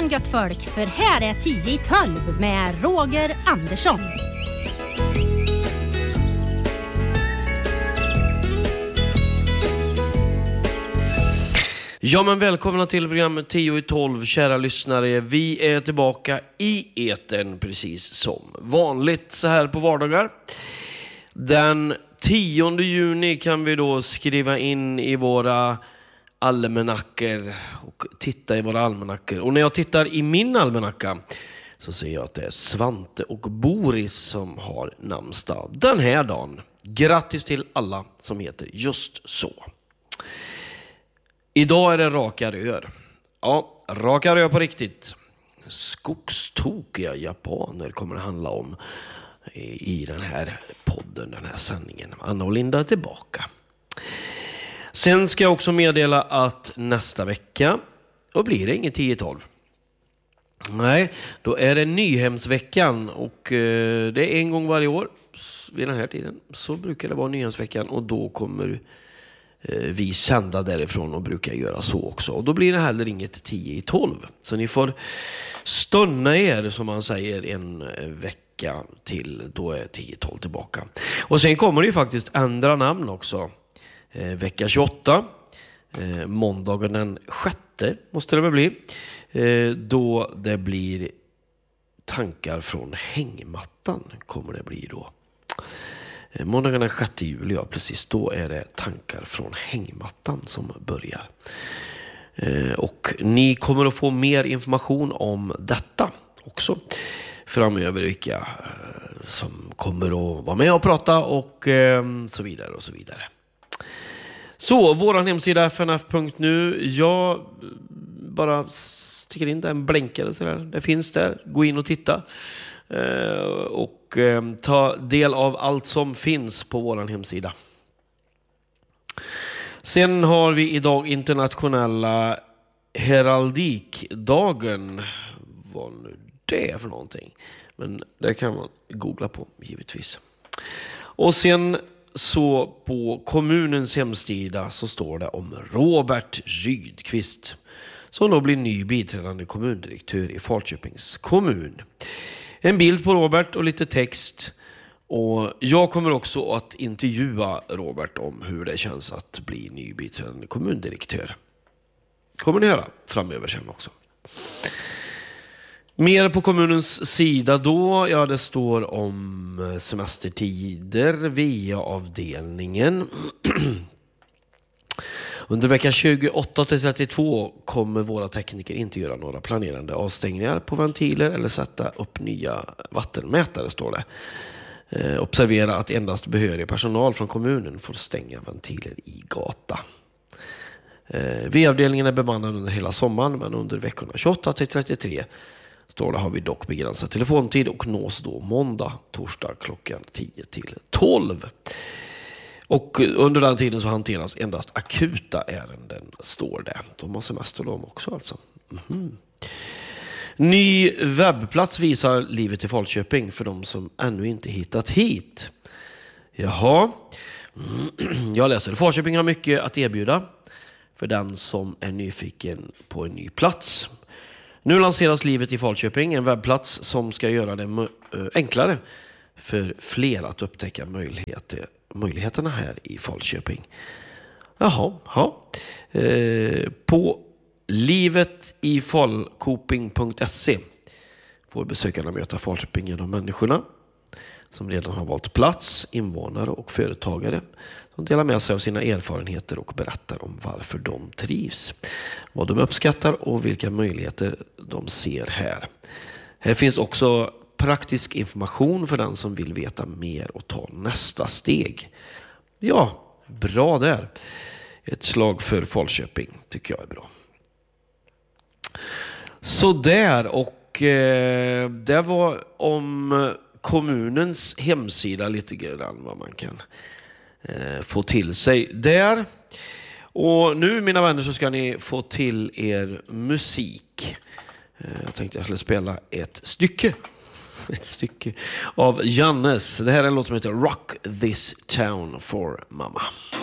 gött folk, för här är 10 i 12 med Roger Andersson. Ja, men välkomna till programmet 10 i 12, kära lyssnare. Vi är tillbaka i etern precis som vanligt så här på vardagar. Den 10 juni kan vi då skriva in i våra almanackor och titta i våra almanackor. Och när jag tittar i min almanacka så ser jag att det är Svante och Boris som har namnsdag den här dagen. Grattis till alla som heter just så. Idag är det raka rör. Ja, raka rör på riktigt. Skogstokiga japaner kommer det handla om i den här podden, den här sändningen. Anna och Linda är tillbaka. Sen ska jag också meddela att nästa vecka, då blir det inget 10-12. Nej, då är det Nyhemsveckan och det är en gång varje år vid den här tiden. Så brukar det vara Nyhemsveckan och då kommer vi sända därifrån och brukar göra så också. Och då blir det heller inget 10-12. Så ni får stunna er, som man säger, en vecka till. Då är 10-12 tillbaka. Och sen kommer det ju faktiskt ändra namn också. Vecka 28. Måndagen den 6 måste det väl bli. Då det blir tankar från hängmattan kommer det bli då. Måndagen den 6 juli, ja precis, då är det tankar från hängmattan som börjar. Och ni kommer att få mer information om detta också framöver, vilka som kommer att vara med och prata och så vidare och så vidare. Så, våran hemsida fnf.nu, jag bara sticker in där en blänkare så där. Det finns där, gå in och titta. Och ta del av allt som finns på våran hemsida. Sen har vi idag internationella heraldikdagen. Vad nu det är för någonting. Men det kan man googla på givetvis. Och sen så på kommunens hemsida så står det om Robert Rydqvist som då blir ny biträdande kommundirektör i Falköpings kommun. En bild på Robert och lite text. Och jag kommer också att intervjua Robert om hur det känns att bli ny biträdande kommundirektör. Kommer ni höra framöver sen också. Mer på kommunens sida då. Ja, det står om semestertider via avdelningen. Under vecka 28-32 kommer våra tekniker inte göra några planerande avstängningar på ventiler eller sätta upp nya vattenmätare, står det. Observera att endast behörig personal från kommunen får stänga ventiler i gata. V-avdelningen är bemannad under hela sommaren, men under veckorna 28-33 står det har vi dock begränsad telefontid och nås då måndag, torsdag klockan 10-12. Och under den tiden så hanteras endast akuta ärenden, står det. De har semester de också alltså. Mm-hmm. Ny webbplats visar livet i Falköping för de som ännu inte hittat hit. Jaha. Jag läser. Falköping har mycket att erbjuda för den som är nyfiken på en ny plats. Nu lanseras livet i Falköping, en webbplats som ska göra det enklare för fler att upptäcka möjligheterna här i Falköping. Jaha. På livetifalkoping.se får besökarna möta Falköping genom människorna som redan har valt plats, invånare och företagare som delar med sig av sina erfarenheter och berättar om varför de trivs, vad de uppskattar och vilka möjligheter de ser här. Här finns också praktisk information för den som vill veta mer och ta nästa steg. Ja, bra där. Ett slag för Falköping tycker jag är bra. Så där, och det var om kommunens hemsida lite grann vad man kan få till sig där. Och nu, mina vänner, så ska ni få till er musik. Jag tänkte jag skulle spela ett stycke av Jannes. Det här är en låt som heter Rock This Town for Mama.